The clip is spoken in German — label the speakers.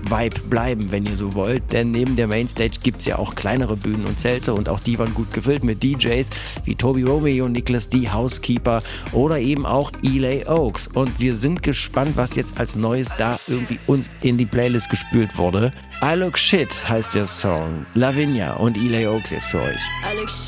Speaker 1: Vibe bleiben, wenn ihr so wollt. Denn neben der Mainstage gibt es ja auch kleinere Bühnen und Zelte und auch die waren gut gefüllt mit DJs wie Toby Romeo und Nicholas D. Housekeeper oder eben auch Eli Oaks. Und wir sind gespannt, was jetzt als Neues da irgendwie uns in die Playlist gespült wurde. I Look Shit heißt der Song. Lavinia und Eli Oaks jetzt für euch.